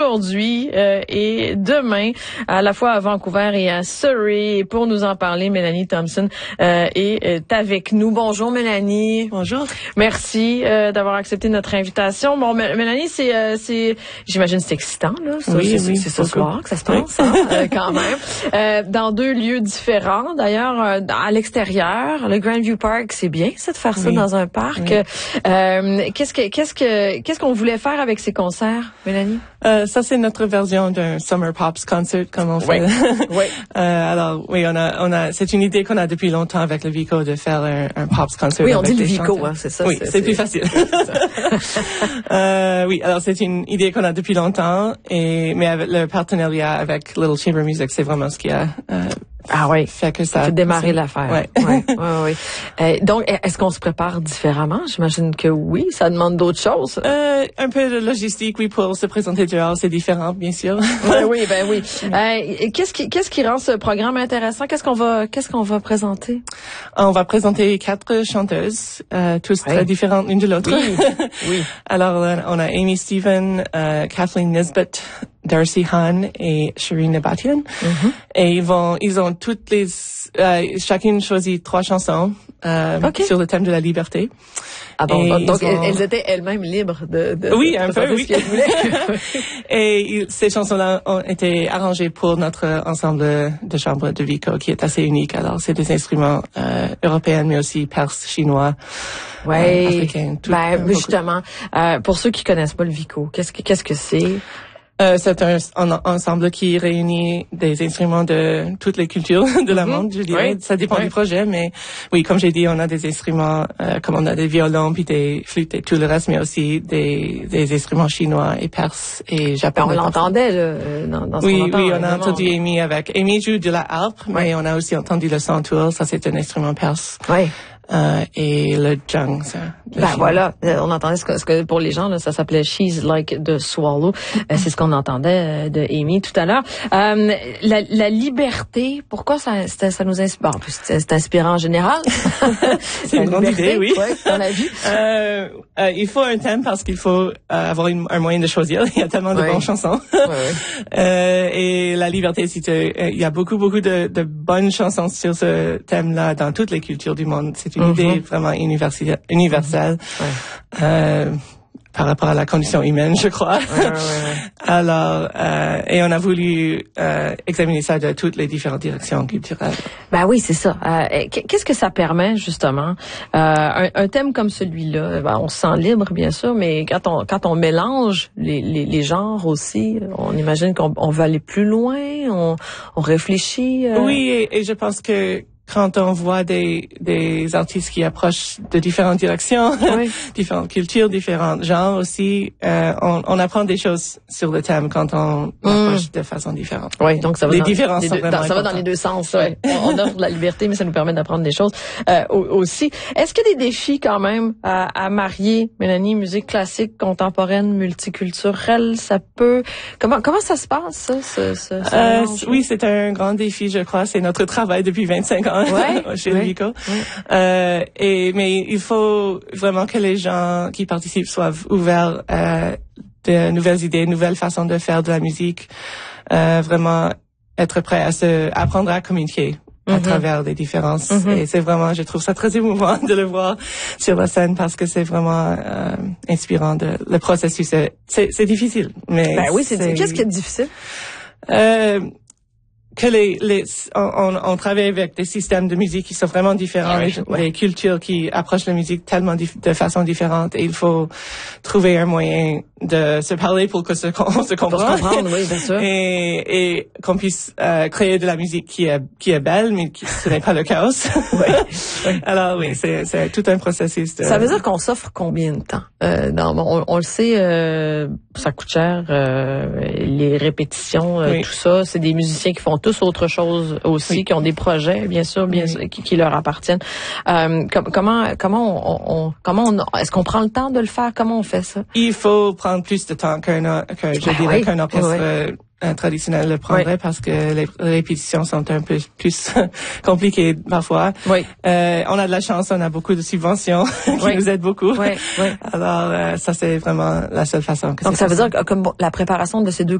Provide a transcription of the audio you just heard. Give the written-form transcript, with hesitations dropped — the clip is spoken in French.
aujourd'hui et demain, à la fois à Vancouver et à Surrey. Et pour nous en parler, Mélanie Thompson est avec nous. Bonjour Mélanie. Bonjour. Merci d'avoir accepté notre invitation. Bon, Mélanie, c'est j'imagine c'est excitant là. Ça, oui, c'est ce soir que ça se passe, quand même. Dans deux lieux différents. D'ailleurs, à l'extérieur, le Grandview Park, c'est bien ça de faire ça dans un parc. Oui. Qu'est-ce qu'on voulait faire avec ces concerts, Mélanie? Ça c'est notre version d'un Summer Pops concert comme on fait. Oui. Alors oui, on a c'est une idée qu'on a depuis longtemps avec le Vico de faire un Pops concert. Oui, on dit le Vico, hein, c'est ça. Oui, c'est plus facile. Oui, alors c'est une idée qu'on a depuis longtemps mais avec le partenariat avec Little Chamber Music, c'est vraiment ce qui a fait que ça fait démarrer l'affaire. Ouais. Oui. Donc, est-ce qu'on se prépare différemment? J'imagine que oui, ça demande d'autres choses. Un peu de logistique, oui, pour se présenter dehors, c'est différent, bien sûr. Oui. Qu'est-ce qui rend ce programme intéressant? Qu'est-ce qu'on va présenter? On va présenter 4 chanteuses, tous très différentes l'une de l'autre. Oui. Alors, on a Amy Stephen, Kathleen Nisbet, Darcy Hahn et Shireen Nabatian. Et ils ont toutes chacune choisi 3 chansons, sur le thème de la liberté. Ah bon, donc elles étaient elles-mêmes libres de oui, un peu, oui. Ce qu'elles voulaient. Et ces chansons-là ont été arrangées pour notre ensemble de chambre de Vico, qui est assez unique. Alors, c'est des instruments européens, mais aussi perses, chinois, africains. Justement, pour ceux qui connaissent pas le Vico, qu'est-ce que c'est? C'est un ensemble qui réunit des instruments de toutes les cultures de la monde, je dirais. Ça dépend du projet, mais oui, comme j'ai dit, on a des instruments, comme on a des violons, puis des flûtes et tout le reste, mais aussi des instruments chinois et perses et japonais. On l'entendait, dans ce qu'on entend. Oui, on a entendu Amy Amy joue de la harpe, mais on a aussi entendu le santour, ça c'est un instrument perse. Oui. Et le jang, ça. Voilà, on entendait ce que pour les gens là, ça s'appelait She's Like the Swallow. C'est ce qu'on entendait de Amy tout à l'heure. La liberté, pourquoi ça nous inspire? En plus, c'est inspirant en général. C'est une grande idée, oui. Dans la vie. Il faut un thème parce qu'il faut avoir un moyen de choisir. Il y a tellement de bonnes chansons. Et la liberté, il y a beaucoup de bonnes chansons sur ce thème-là dans toutes les cultures du monde. C'est une idée vraiment universelle. Par rapport à la condition humaine, je crois. Alors, et on a voulu examiner ça de toutes les différentes directions culturelles. Ben oui, c'est ça. Qu'est-ce que ça permet justement un thème comme celui-là? On se sent libre, bien sûr, mais quand on mélange les genres aussi, on imagine qu'on veut aller plus loin, on réfléchit. Oui, et je pense que quand on voit des artistes qui approchent de différentes directions, différentes cultures, différents genres aussi, on apprend des choses sur le thème quand on approche de façon différente. Oui, donc ça va dans les deux sens. On offre de la liberté, mais ça nous permet d'apprendre des choses aussi. Est-ce qu'il y a des défis quand même à marier, Mélanie, musique classique, contemporaine, multiculturelle? Ça peut comment ça se passe ça? Oui, c'est un grand défi, je crois. C'est notre travail depuis 25 ans. Chez Vico. Mais il faut vraiment que les gens qui participent soient ouverts à de nouvelles idées, nouvelles façons de faire de la musique, vraiment être prêt à apprendre à communiquer à travers les différences. Et c'est vraiment, je trouve ça très émouvant de le voir sur la scène parce que c'est vraiment inspirant. Le processus, c'est difficile. Mais qu'est-ce qui est difficile? Que on travaille avec des systèmes de musique qui sont vraiment différents, des cultures qui approchent la musique tellement de façon différente, et il faut trouver un moyen de se parler pour que on se comprenne. Oui, bien sûr. Et qu'on puisse créer de la musique qui est belle, mais ce n'est pas le chaos. Alors oui, c'est tout un processus. Ça veut dire qu'on s'offre combien de temps? On le sait, ça coûte cher, les répétitions, tout ça. C'est des musiciens qui font tous autre chose aussi, qui ont des projets, bien sûr, qui leur appartiennent. Comment est-ce qu'on prend le temps de le faire? Comment on fait ça? Il faut prendre plus de temps qu'un orchestre traditionnel le prendrait parce que les répétitions sont un peu plus compliquées parfois. On a de la chance, on a beaucoup de subventions qui nous aident beaucoup. Alors ça c'est vraiment la seule façon que donc ça veut dire que comme la préparation de ces deux